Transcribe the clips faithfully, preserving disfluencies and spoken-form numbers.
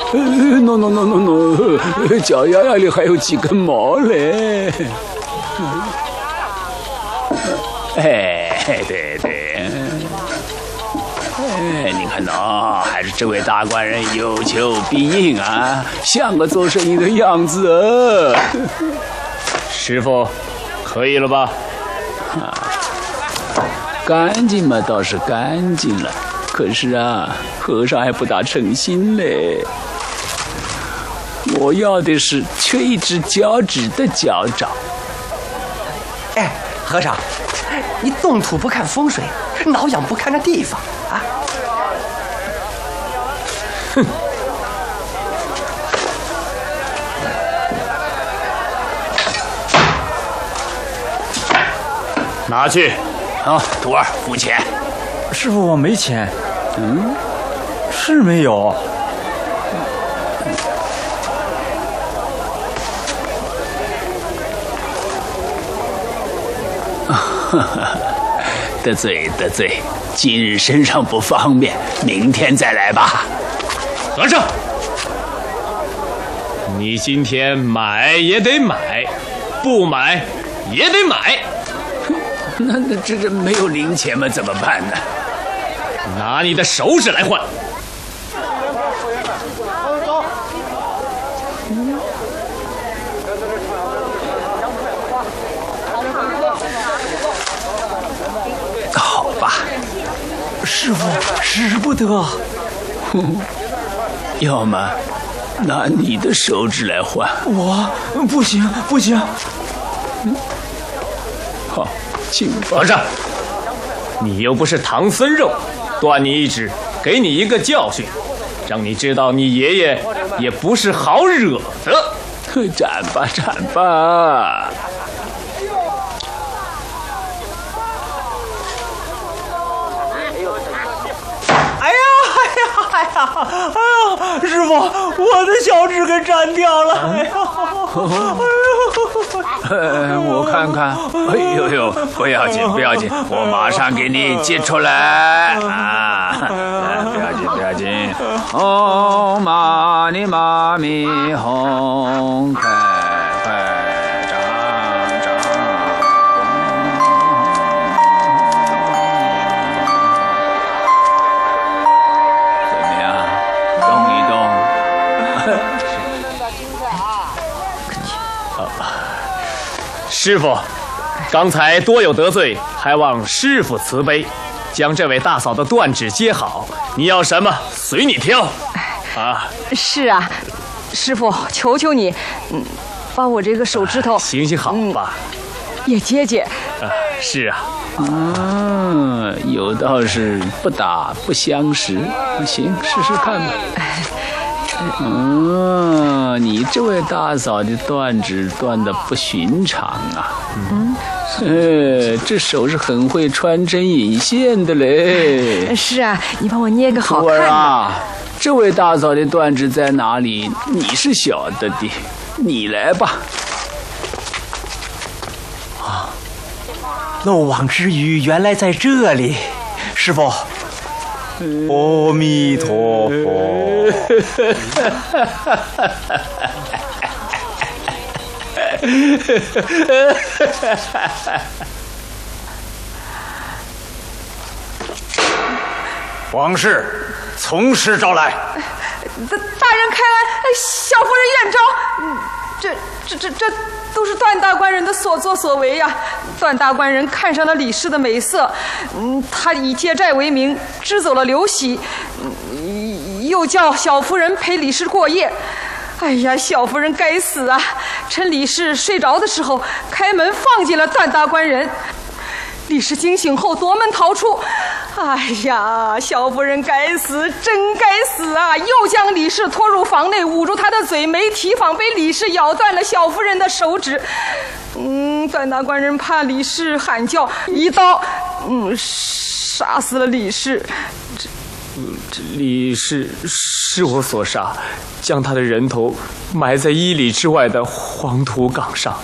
？no no no no no， 脚丫丫里还有几根毛嘞。哎，对对。哎，你看呐，还是这位大官人有求必应啊，像个做生意的样子啊。 师傅，可以了吧？ 啊，干净嘛倒是干净了，可是啊，和尚还不大诚心嘞。我要的是缺一只脚趾的脚爪。 哎，和尚，你动土不看风水，挠痒不看那地方啊！ 哼！拿去。 啊，徒儿付钱。 师傅，我没钱。嗯，是没有。 得罪得罪，今日身上不方便，明天再来吧。 和尚，你今天买也得买，不买也得买。 那那这这没有零钱嘛，怎么办呢？ 拿你的手指来换。 好吧， 师傅，使不得。 要么拿你的手指来换。 我不行不行。 嗯，好，请吧。 和尚，你又不是唐僧肉，断你一指，给你一个教训，让你知道你爷爷也不是好惹的。 斩吧斩吧！ 哎呀哎呀哎呀哎呀！师傅，我的小指给斩掉了！哎呀！ 呃，我看看。哎呦呦，不要紧不要紧，我马上给你接出来啊！不要紧不要紧。唵嘛呢嘛咪吽，快快长长。怎么样？动一动。 师傅，刚才多有得罪，还望师傅慈悲，将这位大嫂的断指接好。你要什么，随你挑。啊， 是啊，师傅，求求你，嗯，把我这个手指头， 啊、行行好吧， 嗯、也接接。 啊，是啊。 嗯，有道是不打不相识，行，试试看吧。嗯，你这位大嫂的断指断得不寻常啊！嗯，呃，这手是很会穿针引线的嘞。 是啊，你帮我捏个好看的。徒儿啊，这位大嫂的断指在哪里？你是晓得的，你来吧。 啊，漏网之鱼原来在这里，师傅。阿弥陀佛。 王氏，从实招来。 大大人开恩，小夫人愿招。这这这这都是段大官人的所作所为呀、啊！段大官人看上了李氏的美色，嗯，他以借债为名支走了刘喜，嗯，又叫小夫人陪李氏过夜。哎呀，小夫人该死啊！趁李氏睡着的时候，开门放进了段大官人。李氏惊醒后夺门逃出。哎呀，小夫人该死，真该死啊！又将李氏拖入房内，捂住她的嘴，没提防被李氏咬断了小夫人的手指。嗯，段大官人怕李氏喊叫，一刀，嗯，杀死了李氏。 这，这李氏是我所杀，将他的人头埋在一里之外的黄土岗上。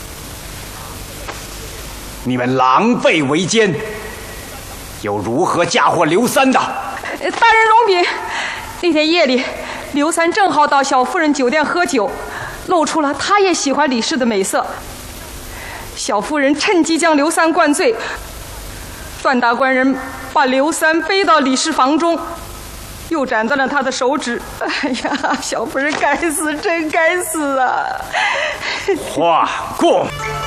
你们狼狈为奸，又如何嫁祸刘三的？ 大人容禀，那天夜里， 刘三正好到小夫人酒店喝酒，露出了他也喜欢李氏的美色。小夫人趁机将刘三灌醉，段大官人把刘三背到李氏房中，又斩断了他的手指。哎呀，小夫人该死，真该死啊！ 话过。